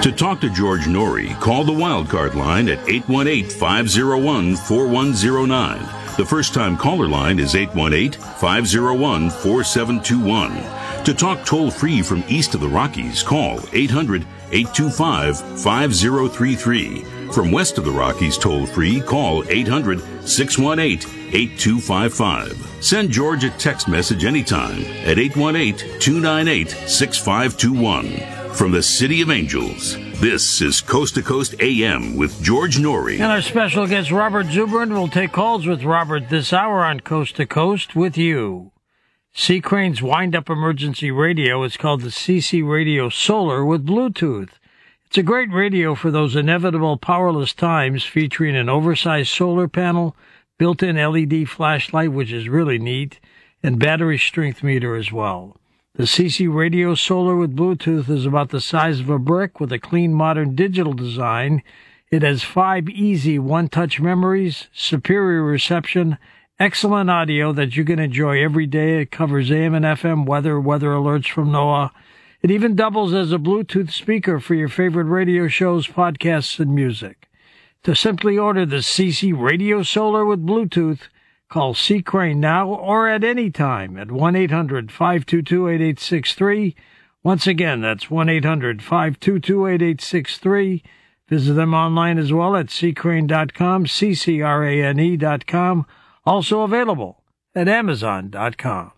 To talk to George Norrie, call the Wildcard line at 818-501-4109. The first-time caller line is 818-501-4721. To talk toll-free from east of the Rockies, call 800-825-5033. From west of the Rockies toll-free, call 800-618-8255. Send George a text message anytime at 818-298-6521. From the City of Angels, this is Coast to Coast AM with George Norrie. And our special guest, Robert Zubrin, will take calls with Robert this hour on Coast to Coast with you. Sea Crane's wind-up emergency radio is called the CC Radio Solar with Bluetooth. It's a great radio for those inevitable powerless times, featuring an oversized solar panel, built-in LED flashlight, which is really neat, and battery strength meter as well. The CC Radio Solar with Bluetooth is about the size of a brick with a clean, modern digital design. It has 5 easy one-touch memories, superior reception, excellent audio that you can enjoy every day. It covers AM and FM weather alerts from NOAA. It even doubles as a Bluetooth speaker for your favorite radio shows, podcasts, and music. To simply order the CC Radio Solar with Bluetooth, call Sea Crane now or at any time at 1-800-522-8863. Once again, that's 1-800-522-8863. Visit them online as well at seacrane.com, CCRANE.com. Also available at Amazon.com.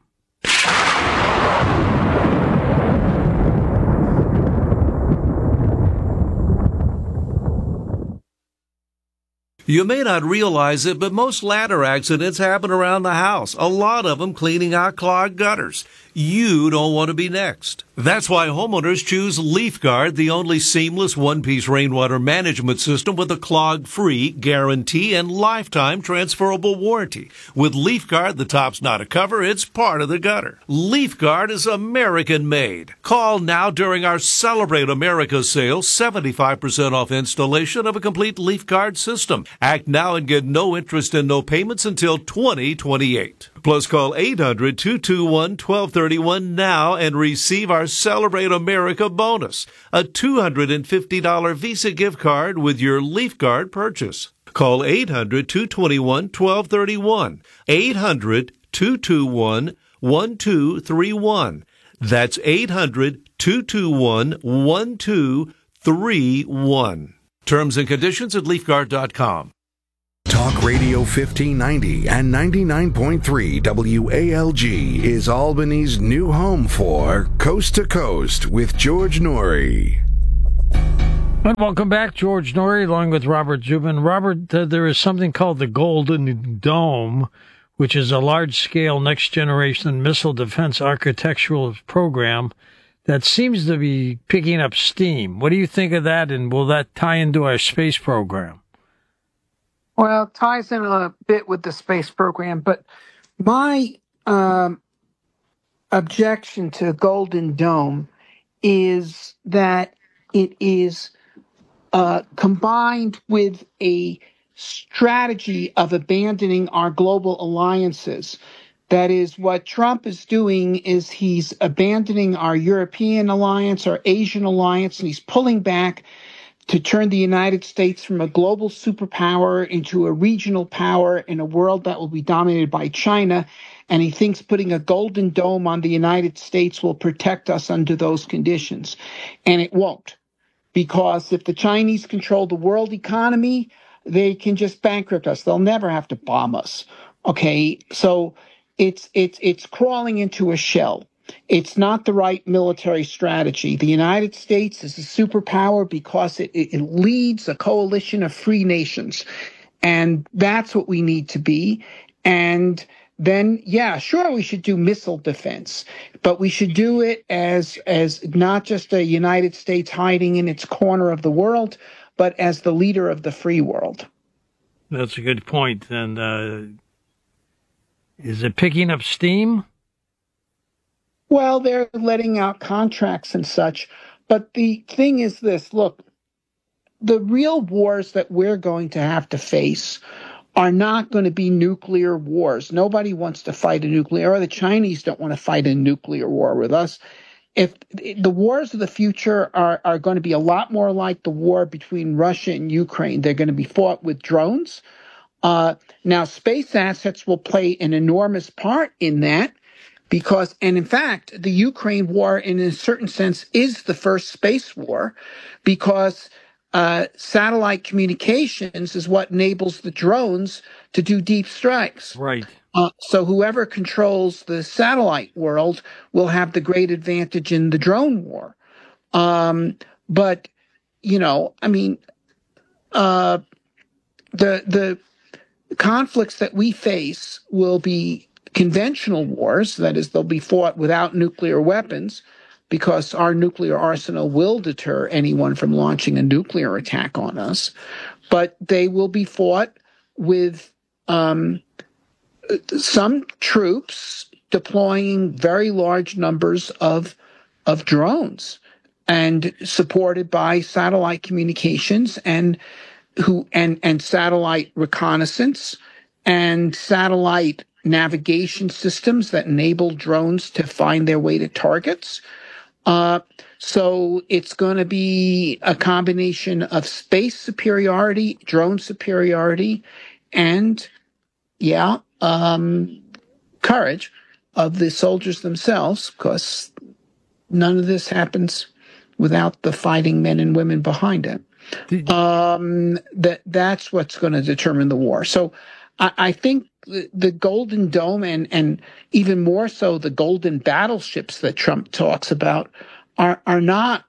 You may not realize it, but most ladder accidents happen around the house. A lot of them cleaning out clogged gutters. You don't want to be next. That's why homeowners choose LeafGuard, the only seamless one-piece rainwater management system with a clog-free guarantee and lifetime transferable warranty. With LeafGuard, the top's not a cover, it's part of the gutter. LeafGuard is American-made. Call now during our Celebrate America sale, 75% off installation of a complete LeafGuard system. Act now and get no interest and no payments until 2028. Plus, call 800-221-1231 now and receive our Celebrate America bonus, a $250 Visa gift card with your LeafGuard purchase. Call 800-221-1231, 800-221-1231. That's 800-221-1231. Terms and conditions at LeafGuard.com. Talk Radio 1590 and 99.3 WALG is Albany's new home for Coast to Coast with George Norrie. And welcome back, George Norrie, along with Robert Zubin. Robert, there is something called the Golden Dome, which is a large-scale next-generation missile defense architectural program that seems to be picking up steam. What do you think of that, and will that tie into our space program? Well, it ties in a bit with the space program, but my objection to Golden Dome is that it is combined with a strategy of abandoning our global alliances. That is, what Trump is doing is he's abandoning our European alliance, our Asian alliance, and he's pulling back to turn the United States from a global superpower into a regional power in a world that will be dominated by China. And he thinks putting a golden dome on the United States will protect us under those conditions. And it won't, because if the Chinese control the world economy, they can just bankrupt us. They'll never have to bomb us. Okay, so it's crawling into a shell. It's not the right military strategy. The United States is a superpower because it leads a coalition of free nations. And that's what we need to be. And then, yeah, sure, we should do missile defense, but we should do it as not just a United States hiding in its corner of the world, but as the leader of the free world. That's a good point. And is it picking up steam? Well, they're letting out contracts and such. But the thing is this, look, the real wars that we're going to have to face are not going to be nuclear wars. Nobody wants to fight a nuclear, or the Chinese don't want to fight a nuclear war with us. if the wars of the future are going to be a lot more like the war between Russia and Ukraine. They're going to be fought with drones. Now, space assets will play an enormous part in that because, and in fact, the Ukraine war, in a certain sense, is the first space war because satellite communications is what enables the drones to do deep strikes. Right. So whoever controls the satellite world will have the great advantage in the drone war. But, I mean, the conflicts that we face will be conventional wars. That is, they'll be fought without nuclear weapons because our nuclear arsenal will deter anyone from launching a nuclear attack on us. But they will be fought with some troops deploying very large numbers of drones and supported by satellite communications and satellite reconnaissance and satellite navigation systems that enable drones to find their way to targets. So it's going to be a combination of space superiority, drone superiority, and courage of the soldiers themselves, because none of this happens without the fighting men and women behind it. That's what's going to determine the war. So I think the Golden Dome and even more so the golden battleships that Trump talks about are not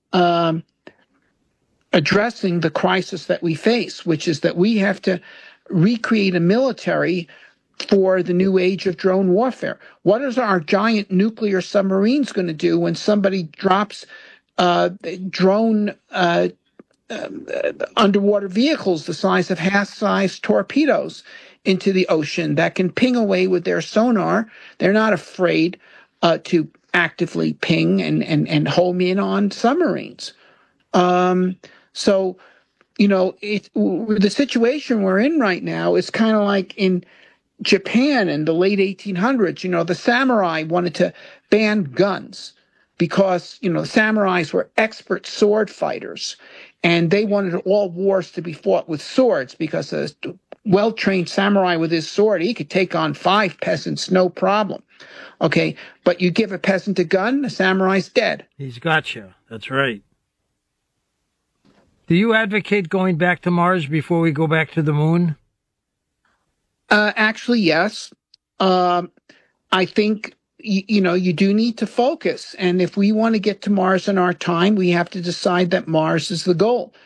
addressing the crisis that we face, which is that we have to recreate a military for the new age of drone warfare. What is our giant nuclear submarines going to do when somebody drops drone underwater vehicles the size of half-sized torpedoes into the ocean that can ping away with their sonar? They're not afraid to actively ping and home in on submarines. So, the situation we're in right now is kind of like in Japan in the late 1800s. The samurai wanted to ban guns because, samurais were expert sword fighters, and they wanted all wars to be fought with swords because a well-trained samurai with his sword, he could take on 5 peasants, no problem. Okay, but you give a peasant a gun, the samurai's dead. He's got you. That's right. Do you advocate going back to Mars before we go back to the moon? Actually, yes. I think, you do need to focus. And if we want to get to Mars in our time, we have to decide that Mars is the goal.